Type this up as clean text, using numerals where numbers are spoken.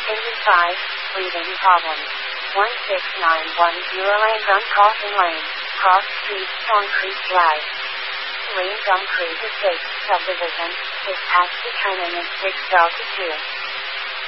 85, breathing problems. 16910 Langdon Crossing Lane, Cross Street, Stone Creek Drive. Langdon Creek Estates Subdivision, is taxi turning in 6 Delta 2.